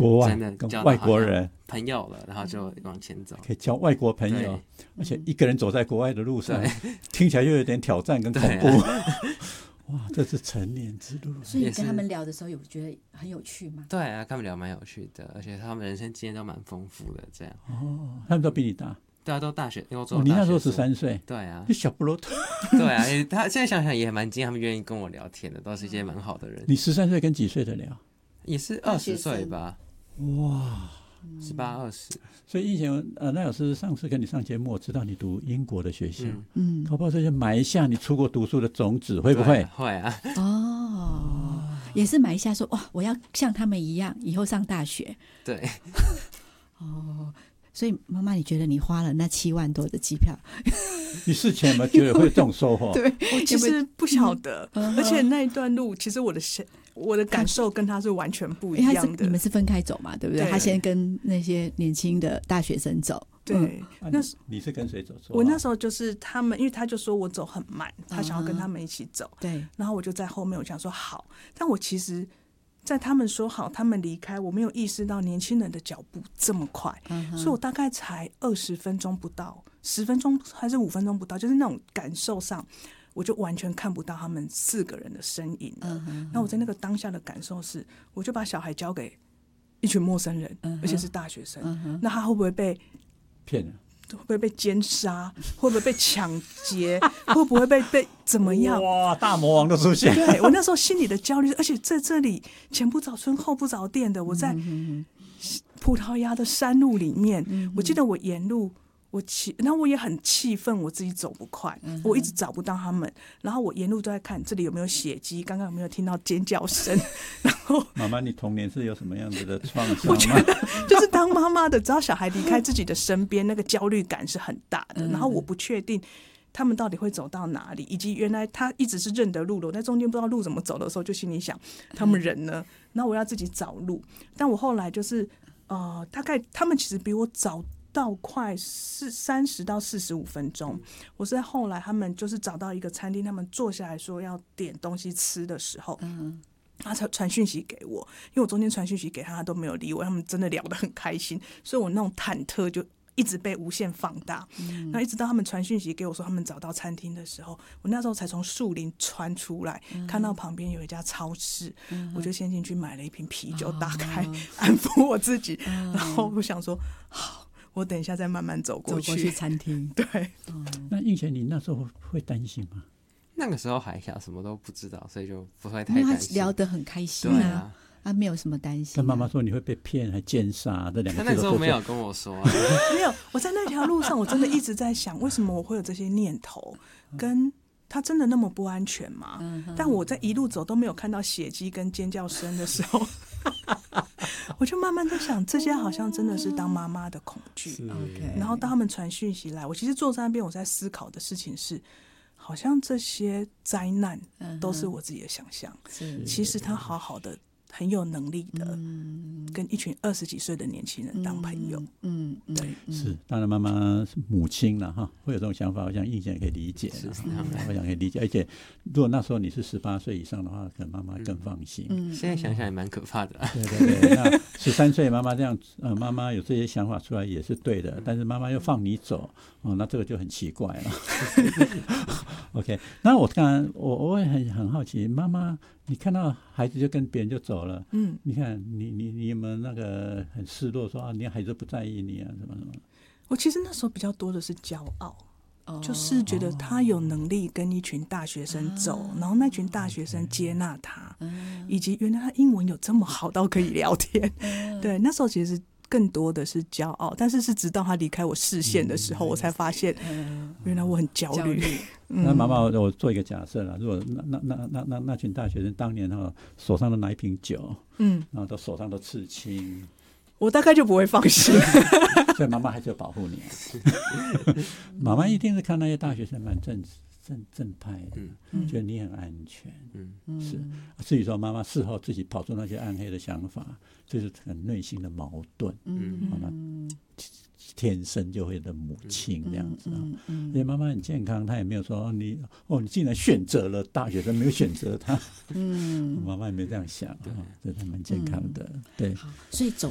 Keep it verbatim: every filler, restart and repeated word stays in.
国外真的跟外交到国人朋友了，然后就往前走， 可以交外国朋友，而且一个人走在国外的路上，听起来又有点挑战跟恐怖。哇，这是成年之路。 所以你跟他们聊的时候，有觉得很有趣吗？ 对啊，跟他们聊蛮有趣的，而且他们人生经验都蛮丰富的，这样。 哦，他们都比你大。 对啊，都大学，欧洲、 哦。你那时候十三岁。 对啊， 就小不罗头。 对啊，他现在想想也蛮惊讶，他们愿意跟我聊天的，都是一些蛮好的人。 你十三岁跟几岁的聊？ 也是二十岁吧。 哇， 十八二十。 所以以前呃，赖老师上次跟你上节目，我知道你读英国的学校， 嗯， 搞不好这就埋下你出国读书的种子，会不会？ 会啊。 哦，也是埋下说哇，我要像他们一样，以后上大学。 对。 哦。所以妈妈，你觉得你花了那七万多的机票， 你事前有没有觉得会有这种收获？ 对，我其实不晓得，嗯、而且那一段路，其实我的我的感受跟他是完全不一样的。 你们是分开走嘛，对不对？对，他先跟那些年轻的大学生走。 对， 嗯、那你是跟谁走？ 我那时候就是他们，因为他就说我走很慢，他想要跟他们一起走。 对、嗯， 然后我就在后面，我想说好，但我其实。在他们说好他们离开，我没有意识到年轻人的脚步这么快、嗯、所以我大概才二十分钟不到，十分钟还是五分钟不到，就是那种感受上我就完全看不到他们四个人的身影了、嗯、那我在那个当下的感受是，我就把小孩交给一群陌生人、嗯、而且是大学生、嗯、那他会不会被骗了， 会不会被奸杀？会不会被抢劫？会不会被被怎么样？ 哇，大魔王都出现！ 对，我那时候心里的焦虑，而且在这里前不着村后不着店的，我在葡萄牙的山路里面，嗯、我记得我沿路我气，然后我也很气愤，我自己走不快，嗯、我一直找不到他们，然后我沿路都在看这里有没有血迹，刚刚有没有听到尖叫声，然后妈妈，你童年是有什么样子的创伤吗？ 我觉得就是当妈妈的，只要小孩离开自己的身边，那个焦虑感是很大的，然后我不确定他们到底会走到哪里，以及原来他一直是认得路了，我在中间不知道路怎么走的时候，就心里想他们人呢？那我要自己找路。但我后来就是呃，大概他们其实比我早到快是三十到四十五分钟。我是在后来他们就是找到一个餐厅，他们坐下来说要点东西吃的时候，嗯，他才传讯息给我，因为我中间传讯息给他，他都没有理我，他们真的聊得很开心，所以我那种忐忑就一直被无限放大。嗯，那一直到他们传讯息给我说他们找到餐厅的时候，我那时候才从树林穿出来，嗯，看到旁边有一家超市，嗯，我就先进去买了一瓶啤酒，打开，哦，安抚我自己，嗯，然后我想说好，我等一下再慢慢走过去， 走过去餐厅。 对， 嗯， 那映贤你那时候会担心吗？ 那个时候还小，什么都不知道，所以就不会太担心。因为他聊得很开心啊，啊他没有什么担心，啊。 跟妈妈说你会被骗还奸杀这两个字， 他那时候没有跟我说，啊， 没有。我在那条路上，我真的一直在想，为什么我会有这些念头？跟他真的那么不安全吗？嗯，但我在一路走都没有看到血迹跟尖叫声的时候，我就慢慢在想，这些好像真的是当妈妈的恐惧。然后当他们传讯息来，我其实坐在那边，我在思考的事情是，好像这些灾难都是我自己的想象。嗯，其实他好好的。很有能力的，嗯，跟一群二十几岁的年轻人当朋友，嗯，嗯对， 是。当然，妈妈是母亲了哈，会有这种想法，我想映贤也可以理解，是，我想可以理解。而且，如果那时候你是十八岁以上的话，可能妈妈更放心。 嗯，现在想想也蛮可怕的，啊。 对对对，那十三岁妈妈这样，呃，妈妈有这些想法出来也是对的，但是妈妈又放你走，哦，那这个就很奇怪了。OK， 那我当然，我我也很很好奇，妈妈。你看到孩子就跟别人就走了，嗯，你看你你你有没有那个很失落说啊，你孩子不在意你啊什么什么？ 我其实那时候比较多的是骄傲，哦，就是觉得他有能力跟一群大学生走，哦，然后那群大学生接纳他，嗯，以及原来他英文有这么好到可以聊天，嗯，对，那时候其实更多的是骄傲，但是是直到他离开我视线的时候，嗯，我才发现，嗯，原来我很焦虑。 嗯，那妈妈，我做一个假设啦，如果那那那那那那群大学生当年哈手上都拿一瓶酒，嗯，然后都手上都刺青， 我大概就不会放心。 所以妈妈还是要保护你，啊。妈妈一定是看那些大学生蛮正正正派的，嗯，觉得你很安全，嗯，是。至于说妈妈事后自己跑出那些暗黑的想法，这是很内心的矛盾，嗯，好那天生就会的母亲这样子啊，嗯嗯，因为妈妈很健康，她也没有说你哦，你竟然选择了大学生，没有选择她，嗯，妈妈也没有这样想啊，这是蛮健康的，嗯，对。 所以走